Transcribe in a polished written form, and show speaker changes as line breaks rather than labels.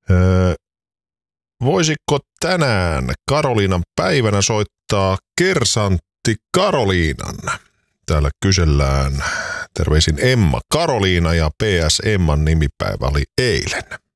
Voisiko tänään Karoliinan päivänä soittaa kersantti Karoliinan? Täällä kysellään. Terveisin Emma Karoliina ja PS Emman nimipäivä oli eilen.